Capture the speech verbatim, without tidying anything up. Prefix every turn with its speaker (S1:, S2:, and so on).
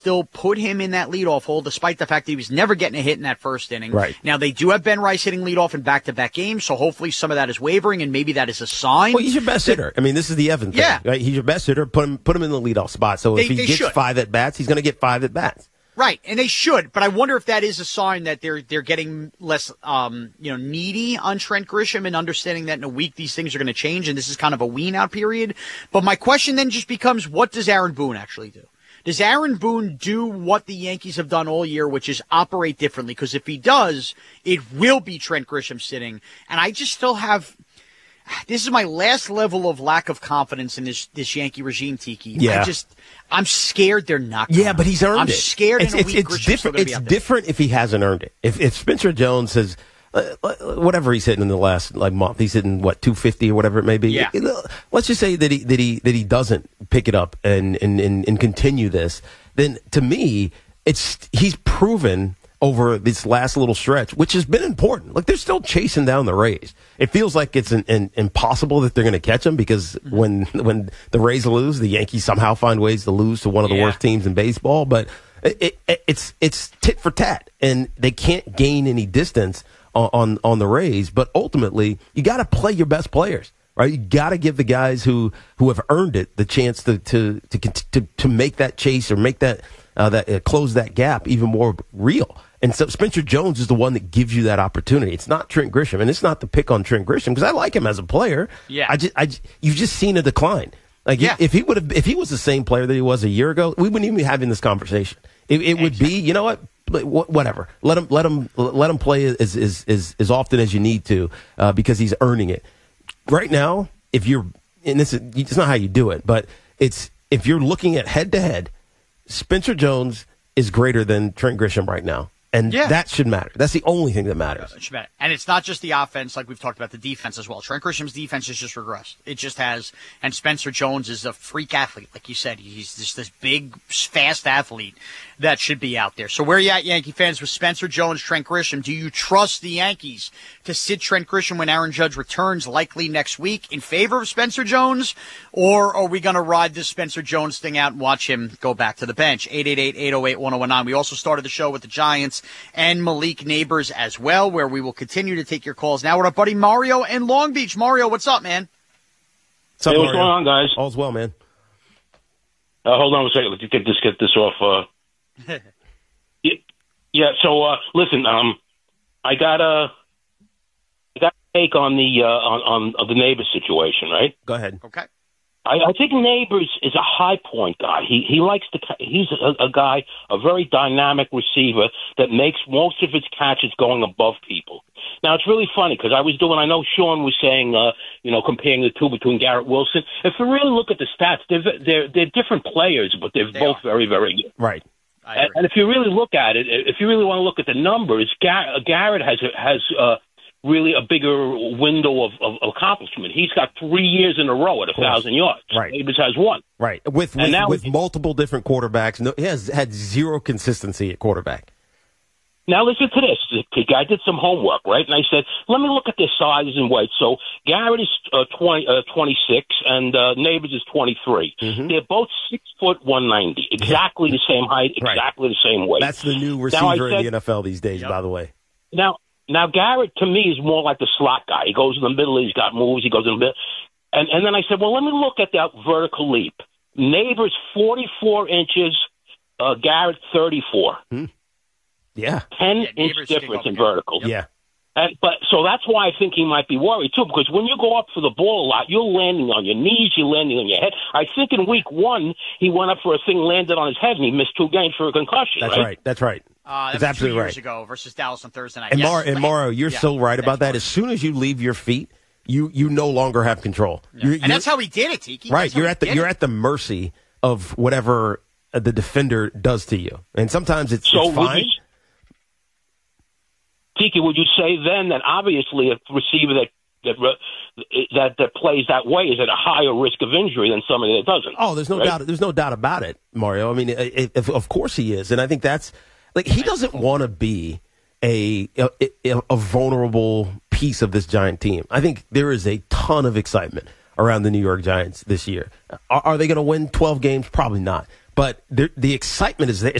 S1: still put him in that leadoff hole, despite the fact that he was never getting a hit in that first inning.
S2: Right.
S1: Now, they do have Ben Rice hitting leadoff in back-to-back games, so hopefully some of that is wavering, and maybe that is a sign.
S2: Well, he's your best hitter. I mean, this is the Evan thing.
S1: Yeah.
S2: Right? He's your best hitter. Put him put him in the leadoff spot. So
S1: They-
S2: if he
S1: they
S2: gets
S1: should.
S2: five at-bats, he's going to get five at-bats.
S1: Right, and they should, but I wonder if that is a sign that they're they're getting less, um, you know, needy on Trent Grisham and understanding that in a week these things are going to change, and this is kind of a wean-out period. But my question then just becomes, what does Aaron Boone actually do? Does Aaron Boone do what the Yankees have done all year, which is operate differently? Because if he does, it will be Trent Grisham sitting. And I just still have – this is my last level of lack of confidence in this this Yankee regime, Tiki.
S2: Yeah.
S1: I just – I'm scared they're not going to.
S2: Yeah, but he's earned
S1: I'm
S2: it.
S1: I'm scared
S2: it's,
S1: in a
S2: it's,
S1: week
S2: it's
S1: Grisham's
S2: different.
S1: still gonna be
S2: It's
S1: out there.
S2: different if he hasn't earned it. If, if Spencer Jones has – Uh, whatever he's hitting in the last like month, he's hitting what two fifty or whatever it may be.
S1: Yeah.
S2: Let's just say that he that he that he doesn't pick it up and and, and and continue this. Then to me, it's he's proven over this last little stretch, which has been important. Like they're still chasing down the Rays. It feels like it's an, an impossible that they're going to catch them because mm-hmm. when when the Rays lose, the Yankees somehow find ways to lose to one of the
S1: yeah.
S2: worst teams in baseball. But it, it, it's it's tit for tat, and they can't gain any distance on on, on the Rays. But ultimately, you got to play your best players, right? You got to give the guys who, who have earned it the chance to to to to, to make that chase or make that uh, that uh, close that gap even more real. And so Spencer Jones is the one that gives you that opportunity. It's not Trent Grisham, and it's not to pick on Trent Grisham because I like him as a player.
S1: Yeah,
S2: I just, I just, you've just seen a decline. Like
S1: yeah.
S2: if he would have, if he was the same player that he was a year ago, we wouldn't even be having this conversation. It, it would be, you know what, whatever. Let him, let him, let him play as as as, as often as you need to uh, because he's earning it. Right now, if you're, and this is, it's not how you do it, but it's if you're looking at head to head, Spencer Jones is greater than Trent Grisham right now. And
S1: yeah.
S2: that should matter. That's the only thing that matters.
S1: It should matter. And it's not just the offense, like we've talked about, the defense as well. Trent Grisham's defense has just regressed. It just has. And Spencer Jones is a freak athlete. Like you said, he's just this big, fast athlete that should be out there. So where are you at, Yankee fans, with Spencer Jones, Trent Grisham? Do you trust the Yankees to sit Trent Grisham when Aaron Judge returns, likely next week, in favor of Spencer Jones? Or are we going to ride this Spencer Jones thing out and watch him go back to the bench? eight eight eight, eight oh eight, one oh one nine. We also started the show with the Giants and Malik Neighbors as well, where we will continue to take your calls. Now we're our buddy Mario in Long Beach. Mario, what's up, man?
S2: What's up,
S3: hey, what's
S2: Mario?
S3: going on, guys?
S2: All's well, man.
S3: Uh, hold on a second. Let's get this get this off. Uh, yeah, yeah. So uh, listen, um, I got a I got a take on the uh, on on the Neighbors situation, right?
S2: Go ahead.
S1: Okay.
S3: I, I think Neighbors is a high point guy. He he likes to. He's a, a guy, a very dynamic receiver that makes most of his catches going above people. Now it's really funny because I was doing. I know Sean was saying, uh, you know, comparing the two between Garrett Wilson. If you really look at the stats, they're they're, they're different players, but they're
S1: They
S3: both
S1: are.
S3: very very good.
S2: Right.
S3: And, and if you really look at it, if you really want to look at the numbers, Gar- Garrett has has. Uh, really a bigger window of, of accomplishment. He's got three years in a row at a thousand yards.
S2: Right.
S3: Neighbors has one.
S2: Right. With with,
S3: now
S2: with
S3: he-
S2: multiple different quarterbacks. No, he has had zero consistency at quarterback.
S3: Now listen to this. The guy did some homework, right? And I said, let me look at their sizes and weights. So Garrett is uh, twenty, uh, twenty-six, and uh, Neighbors is twenty-three.
S2: Mm-hmm.
S3: They're both six foot one ninety, exactly the same height,
S2: Right.
S3: exactly the same weight.
S2: That's the new
S3: Now, I
S2: receiver in
S3: said-
S2: the N F L these days,
S1: Yep.
S2: by the way.
S3: Now, now Garrett to me is more like the slot guy. He goes in the middle. He's got moves. He goes in the middle. And and then I said, well, let me look at that vertical leap. Neighbors forty-four inches. Uh, Garrett thirty-four.
S2: Hmm. Yeah.
S3: Ten
S1: Yeah,
S3: inch
S1: Neighbors kick
S3: difference
S1: off
S3: in
S1: again.
S3: vertical.
S1: Yep.
S2: Yeah.
S3: And, but so that's why I think he might be worried too, because when you go up for the ball a lot, you're landing on your knees, you're landing on your head. I think in week one he went up for a thing, landed on his head, and he missed two games for a concussion.
S2: That's
S3: right.
S2: right. That's right.
S1: Uh, that
S2: That's
S1: was
S2: absolutely
S1: two years
S2: right.
S1: ago versus Dallas on Thursday night.
S2: And,
S1: Yes.
S2: Mar- and Mauro, you're
S1: Yeah.
S2: so right about that.
S1: Thanks,
S2: As soon as you leave your feet, you you no longer have control.
S1: Yeah.
S2: You're,
S1: And
S2: you're-
S1: that's how he did it, Tiki.
S2: right.
S1: That's how
S2: You're
S1: he
S2: at the
S1: did
S2: you're
S1: it.
S2: at the mercy of whatever uh, the defender does to you, and sometimes it's,
S3: So
S2: it's
S3: would
S2: fine.
S3: you, Tiki, would you say then that obviously a receiver that that that that plays that way is at a higher risk of injury than somebody that doesn't?
S2: Oh, there's no
S3: right?
S2: doubt. There's no doubt about it, Mario. I mean, it, it, of course he is, and I think that's like he doesn't want to be a, a a vulnerable piece of this Giant team. I think there is a ton of excitement around the New York Giants this year. Are, are they going to win twelve games? Probably not. but the, the excitement is there.